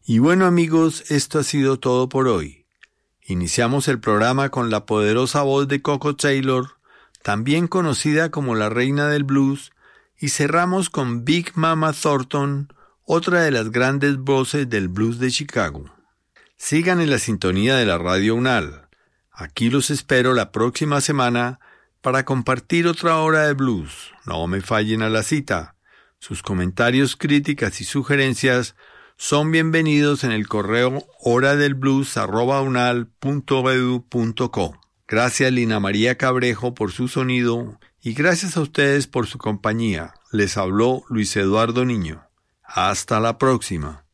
Y bueno amigos, esto ha sido todo por hoy. Iniciamos el programa con la poderosa voz de Coco Taylor, también conocida como la reina del blues, y cerramos con Big Mama Thornton, otra de las grandes voces del blues de Chicago. Sigan en la sintonía de la Radio UNAL. Aquí los espero la próxima semana para compartir otra hora de blues. No me fallen a la cita. Sus comentarios, críticas y sugerencias son bienvenidos en el correo horadelblues@unal.edu.co. Gracias Lina María Cabrejo por su sonido y gracias a ustedes por su compañía. Les habló Luis Eduardo Niño. Hasta la próxima.